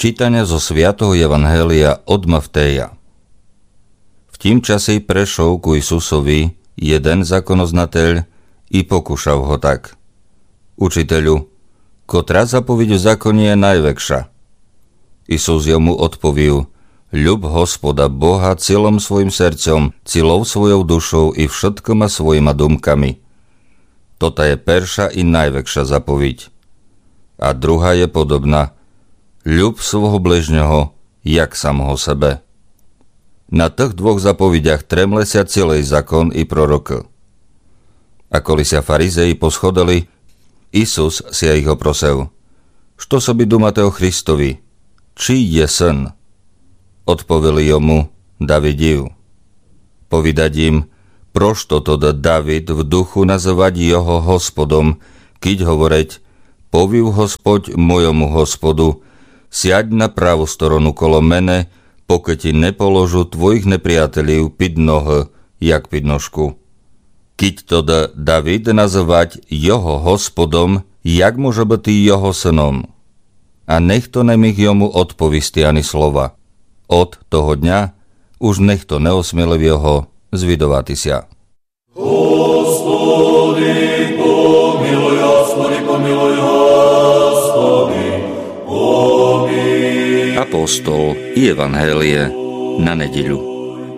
Čítania zo svätého Evanjelia od Mattheja. V tým čase prešol ku Isusovi jeden zákonoznateľ i pokúšal ho tak. Učiteľu, kotrá zapoveď v zákone je najväčšia? Isus jemu odpoviu, ľub Hospoda Boha celým svojim srdcom, celou svojou dušou i všetkoma svojima dumkami. Toto je perša i najväčšia zapoveď. A druhá je podobná. Ľub svojho bližňoho, jak samého sebe. Na tých dvoch zapovediach tremle sa celý zákon i prorok. Ako sa farizeji poschodili, Isus si ich oprosil. Što sobi dumate o Christovi? Či je syn? Odpoveli jomu Davidiv. Povedať im, prošto to David v duchu nazvať jeho hospodom, keď hovoriť, poviu Hospod mojomu hospodu, siaď na pravú stranu kolo mene, pokiaľ ti nepoložu tvojich nepriateľov pід nohy, jak pід nožku. Keď to David nazvať jeho hospodom, jak môže byť jeho synom? A nech to nemých jomu odpovisti ani slova. Od toho dňa už nech to neosmieli jeho zvidovati sa. Господи, помилуй, Господи, помилуй, Господи. Apostol i Evanjelie na nedeľu.